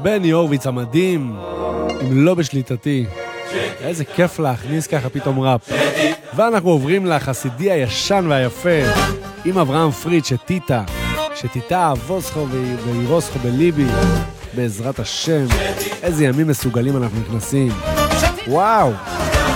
בני הורוביץ המדהים, אם לא בשליטתי. איזה כיף להכניס ככה פתאום ראפ. ואנחנו עוברים לחסידי הישן והיפה, עם אברהם פריד שתיתה אבוסכו וירוסכו בליבי, בעזרת השם. איזה ימים מסוגלים אנחנו נכנסים. וואו.